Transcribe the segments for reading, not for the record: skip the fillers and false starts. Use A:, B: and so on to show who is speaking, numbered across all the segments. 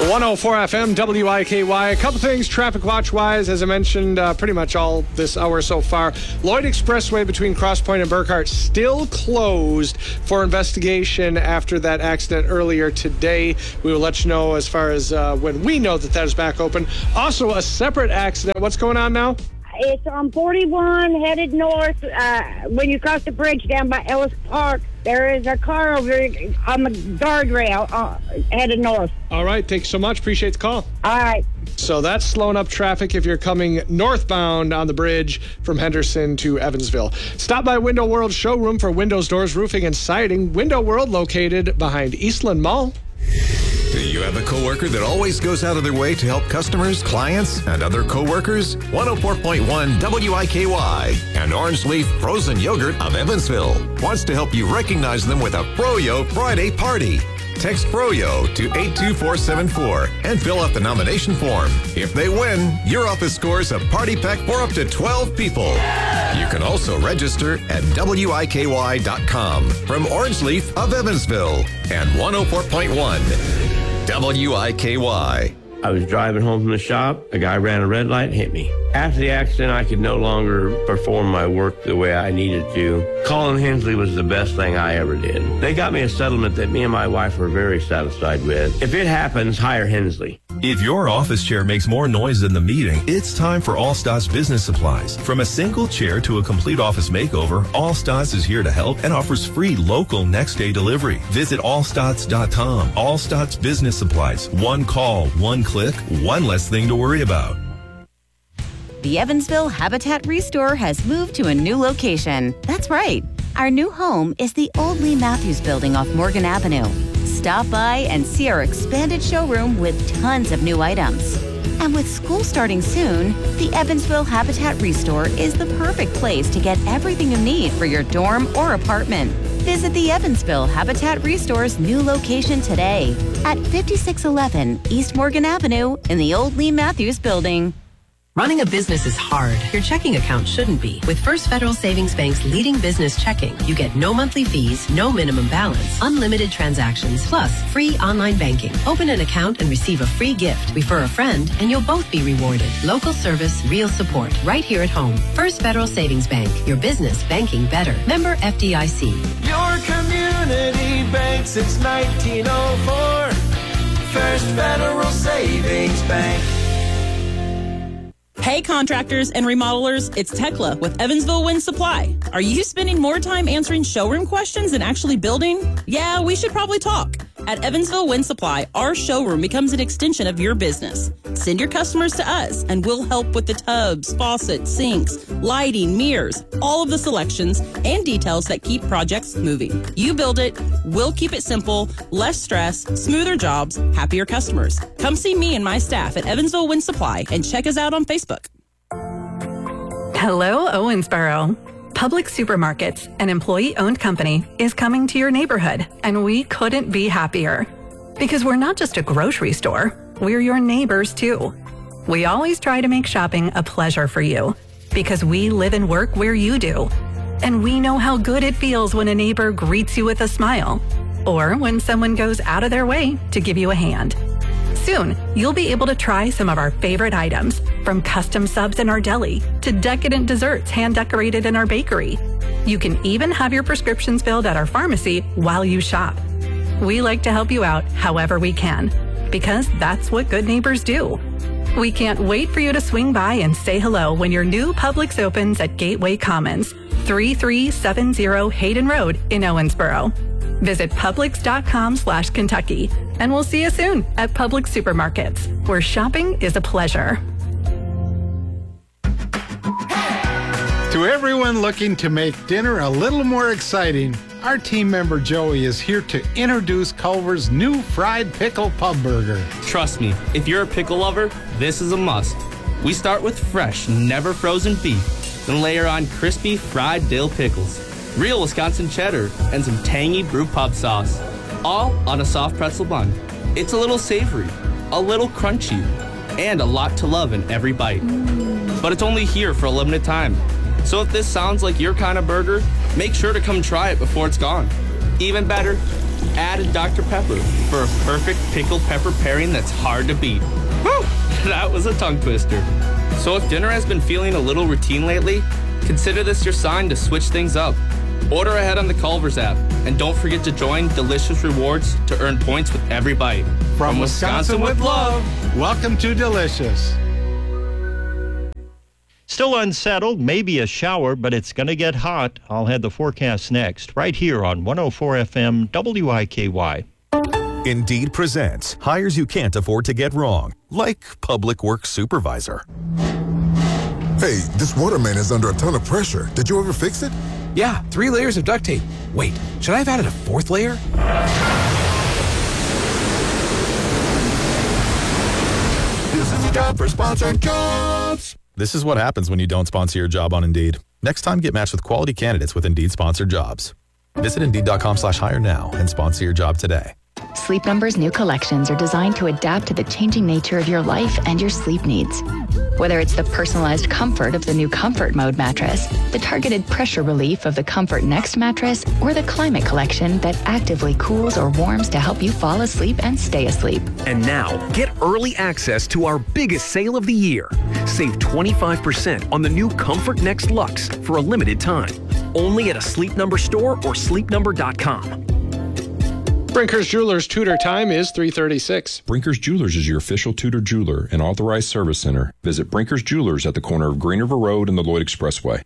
A: 104 FM, WIKY. A couple things traffic watch-wise, as I mentioned, pretty much all this hour so far. Lloyd Expressway between Cross Point and Burkhart still closed for investigation after that accident earlier today. We will let you know as far as when we know that is back open. Also, a separate accident. What's going on now?
B: It's on 41 headed north. When you cross the bridge down by Ellis Park, there is a car over there on the guardrail headed north.
A: All right. Thanks so much. Appreciate the call.
B: All right.
A: So that's slowing up traffic if you're coming northbound on the bridge from Henderson to Evansville. Stop by Window World showroom for windows, doors, roofing, and siding. Window World located behind Eastland Mall.
C: Do you have a coworker that always goes out of their way to help customers, clients, and other coworkers? 104.1 WIKY and Orange Leaf Frozen Yogurt of Evansville wants to help you recognize them with a Froyo Friday party. Text Froyo to 82474 and fill out the nomination form. If they win, your office scores a party pack for up to 12 people. You can also register at WIKY.com from Orange Leaf of Evansville and 104.1 WIKY.
D: I was driving home from the shop. A guy ran a red light and hit me. After the accident, I could no longer perform my work the way I needed to. Calling Hensley was the best thing I ever did. They got me a settlement that me and my wife were very satisfied with. If it happens, hire Hensley.
E: If your office chair makes more noise than the meeting, it's time for Allstats Business Supplies. From a single chair to a complete office makeover, Allstats is here to help and offers free local next-day delivery. Visit allstats.com. Allstats Business Supplies. One call, one click, one less thing to worry about.
F: The Evansville Habitat Restore has moved to a new location. That's right. Our new home is the old Lee Matthews building off Morgan Avenue. Stop by and see our expanded showroom with tons of new items. And with school starting soon, the Evansville Habitat Restore is the perfect place to get everything you need for your dorm or apartment. Visit the Evansville Habitat Restore's new location today at 5611 East Morgan Avenue in the old Lee Matthews building.
G: Running a business is hard. Your checking account shouldn't be. With First Federal Savings Bank's leading business checking, you get no monthly fees, no minimum balance, unlimited transactions, plus free online banking. Open an account and receive a free gift. Refer a friend and you'll both be rewarded. Local service, real support, right here at home. First Federal Savings Bank. Your business banking better. Member FDIC.
H: Your community bank since 1904. First Federal Savings Bank.
I: Hey contractors and remodelers, it's Tekla with Evansville Wind Supply. Are you spending more time answering showroom questions than actually building? Yeah, we should probably talk. At Evansville Wind Supply, our showroom becomes an extension of your business. Send your customers to us and we'll help with the tubs, faucets, sinks, lighting, mirrors, all of the selections and details that keep projects moving. You build it, we'll keep it simple, less stress, smoother jobs, happier customers. Come see me and my staff at Evansville Wind Supply and check us out on Facebook.
J: Hello, Owensboro. Public Supermarkets, an employee-owned company, is coming to your neighborhood, and we couldn't be happier. Because we're not just a grocery store, we're your neighbors too. We always try to make shopping a pleasure for you, because we live and work where you do. And we know how good it feels when a neighbor greets you with a smile, or when someone goes out of their way to give you a hand. Soon, you'll be able to try some of our favorite items, from custom subs in our deli to decadent desserts hand-decorated in our bakery. You can even have your prescriptions filled at our pharmacy while you shop. We like to help you out however we can, because that's what good neighbors do. We can't wait for you to swing by and say hello when your new Publix opens at Gateway Commons, 3370 Hayden Road in Owensboro. Visit Publix.com/Kentucky, and we'll see you soon at Publix Supermarkets, where shopping is a pleasure.
K: To everyone looking to make dinner a little more exciting, our team member Joey is here to introduce Culver's new fried pickle pub burger.
L: Trust me, if you're a pickle lover, this is a must. We start with fresh, never frozen beef, then layer on crispy fried dill pickles, real Wisconsin cheddar, and some tangy brew pub sauce, all on a soft pretzel bun. It's a little savory, a little crunchy, and a lot to love in every bite. But it's only here for a limited time. So if this sounds like your kind of burger, make sure to come try it before it's gone. Even better, added Dr. Pepper for a perfect pickled pepper pairing that's hard to beat. Woo! That was a tongue twister. So if dinner has been feeling a little routine lately, consider this your sign to switch things up. Order ahead on the Culver's app, and don't forget to join Delicious Rewards to earn points with every bite.
K: From Wisconsin with love, welcome to Delicious.
M: Still unsettled, maybe a shower, but it's going to get hot. I'll have the forecast next, right here on 104 FM WIKY.
N: Indeed presents hires you can't afford to get wrong, like public works supervisor.
O: Hey, this water main is under a ton of pressure. Did you ever fix it?
P: Yeah, 3 layers of duct tape. Wait, should I have added a 4th layer?
O: This is a job for Sponsored Jobs.
Q: This is what happens when you don't sponsor your job on Indeed. Next time, get matched with quality candidates with Indeed sponsored jobs. Visit Indeed.com/hire now and sponsor your job today.
R: Sleep Number's new collections are designed to adapt to the changing nature of your life and your sleep needs. Whether it's the personalized comfort of the new Comfort Mode mattress, the targeted pressure relief of the Comfort Next mattress, or the Climate Collection that actively cools or warms to help you fall asleep and stay asleep.
P: And now, get early access to our biggest sale of the year. Save 25% on the new Comfort Next Luxe for a limited time. Only at a Sleep Number store or sleepnumber.com.
A: Brinker's Jewelers Tudor time is 3:36.
S: Brinker's Jewelers is your official Tudor jeweler and authorized service center. Visit Brinker's Jewelers at the corner of Green River Road and the Lloyd Expressway.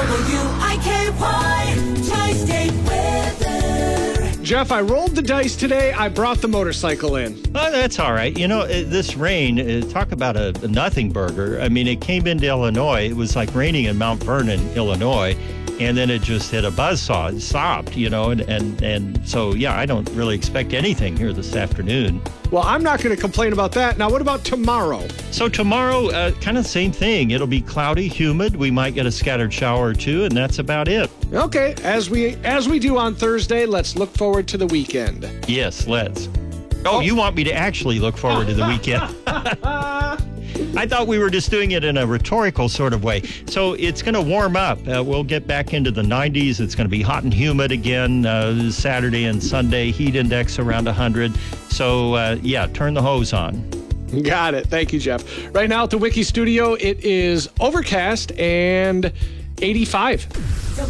H: WIKY Tri-State Weather.
A: Jeff, I rolled the dice today. I brought the motorcycle in.
M: Oh, that's all right. You know, this rain, talk about a nothing burger. I mean, it came into Illinois. It was like raining in Mount Vernon, Illinois. And then it just hit a buzzsaw. It stopped, you know, and so, yeah, I don't really expect anything here this afternoon.
A: Well, I'm not going to complain about that. Now, what about tomorrow?
M: So tomorrow, kind of the same thing. It'll be cloudy, humid. We might get a scattered shower or two, and that's about it.
A: Okay, as we do on Thursday, let's look forward to the weekend.
M: Yes, let's. Oh, you want me to actually look forward to the weekend? I thought we were just doing it in a rhetorical sort of way. So it's going to warm up. We'll get back into the 90s. It's going to be hot and humid again Saturday and Sunday. Heat index around 100. So, yeah, turn the hose on.
A: Got it. Thank you, Jeff. Right now at the Wiki Studio, it is overcast and 85.